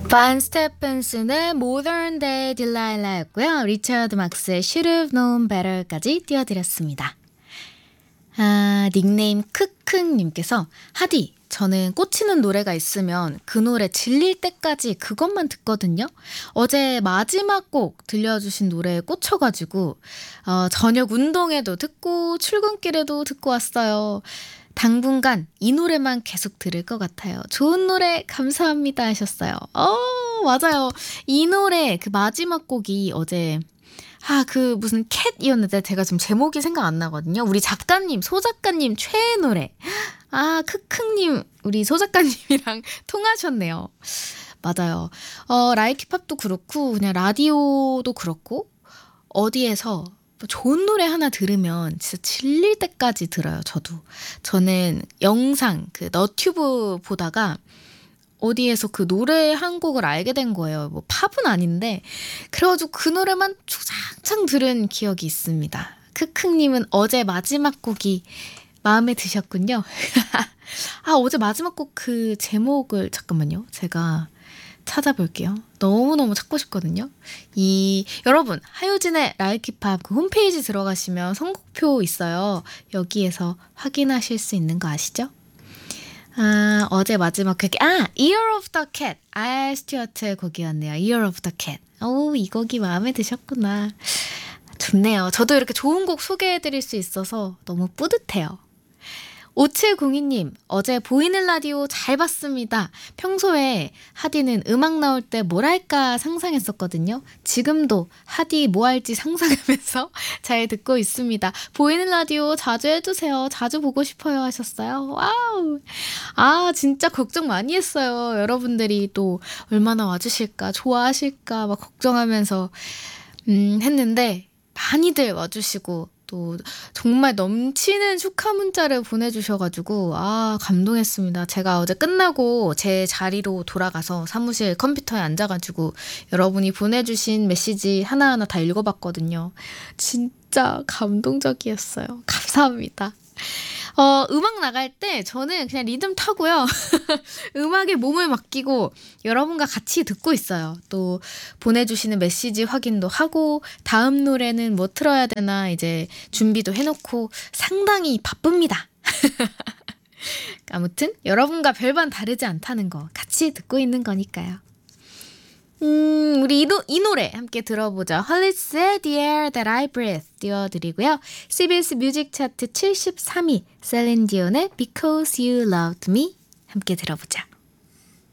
반 스테펜슨의 Modern Day Delilah였고요. 리처드 막스의 Should Have Known Better까지 띄워드렸습니다. 닉네임 크크님께서 하디, 저는 꽂히는 노래가 있으면 그 노래 질릴 때까지 그것만 듣거든요. 어제 마지막 곡 들려주신 노래에 꽂혀가지고 저녁 운동에도 듣고 출근길에도 듣고 왔어요. 당분간 이 노래만 계속 들을 것 같아요. 좋은 노래 감사합니다 하셨어요. 맞아요. 이 노래 그 마지막 곡이 어제 그 무슨 캣이었는데 제가 지금 제목이 생각 안 나거든요. 우리 작가님, 소작가님 최애 노래. 크크님, 우리 소작가님이랑 통하셨네요. 맞아요. 라이키팝도 그렇고 그냥 라디오도 그렇고 어디에서 좋은 노래 하나 들으면 진짜 질릴 때까지 들어요. 저는 영상 그 너튜브 보다가 어디에서 그 노래 한 곡을 알게 된 거예요. 뭐 팝은 아닌데 그래가지고 그 노래만 주장창 들은 기억이 있습니다. 크크님은 어제 마지막 곡이 마음에 드셨군요. 어제 마지막 곡 그 제목을 잠깐만요. 제가 찾아볼게요. 너무너무 찾고 싶거든요. 여러분, 하효진의 라이키팝 그 홈페이지 들어가시면 선곡표 있어요. 여기에서 확인하실 수 있는 거 아시죠? 어제 마지막 곡이 Year of the Cat. 알 스튜어트의 곡이었네요. Year of the Cat. 이 곡이 마음에 드셨구나. 좋네요. 저도 이렇게 좋은 곡 소개해드릴 수 있어서 너무 뿌듯해요. 5702님, 어제 보이는 라디오 잘 봤습니다. 평소에 하디는 음악 나올 때 뭘 할까 상상했었거든요. 지금도 하디 뭐 할지 상상하면서 잘 듣고 있습니다. 보이는 라디오 자주 해주세요. 자주 보고 싶어요 하셨어요. 와우. 진짜 걱정 많이 했어요. 여러분들이 또 얼마나 와주실까, 좋아하실까 막 걱정하면서 했는데 많이들 와주시고 또 정말 넘치는 축하 문자를 보내주셔가지고 감동했습니다. 제가 어제 끝나고 제 자리로 돌아가서 사무실 컴퓨터에 앉아가지고 여러분이 보내주신 메시지 하나하나 다 읽어봤거든요. 진짜 감동적이었어요. 감사합니다. 음악 나갈 때 저는 그냥 리듬 타고요. 음악에 몸을 맡기고 여러분과 같이 듣고 있어요. 또 보내주시는 메시지 확인도 하고 다음 노래는 뭐 틀어야 되나 이제 준비도 해놓고 상당히 바쁩니다. 아무튼 여러분과 별반 다르지 않다는 거 같이 듣고 있는 거니까요. 우리 이 노래 함께 들어보죠. 헐리스의 The Air That I Breathe 띄워드리고요. CBS 뮤직 차트 73위 셀린 디온의 Because You Loved Me 함께 들어보자.